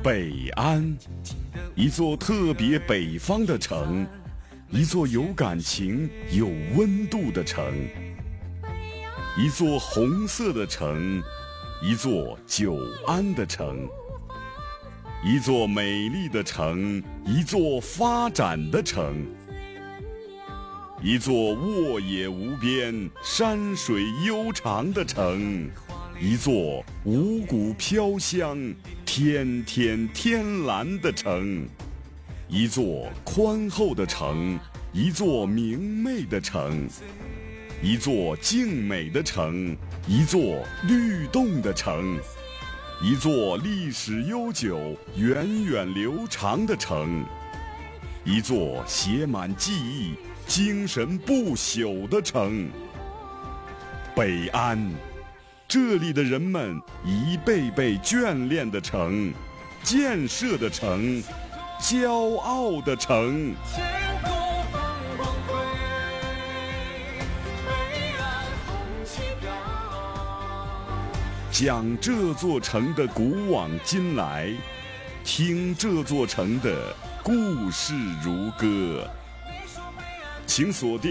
北安，一座特别北方的城，一座有感情、有温度的城，一座红色的城，一座久安的城，一座美丽的城，一座发展的城，一座沃野无边、山水悠长的城，一座五谷飘香、天天天蓝的城，一座宽厚的城，一座明媚的城，一座静美的城，一座律动的城，一座历史悠久、源远流长的城，一座写满记忆、精神不朽的城。北安，这里的人们一辈辈眷恋的城，建设的城，骄傲的城。讲这座城的古往今来，听这座城的故事如歌，请锁定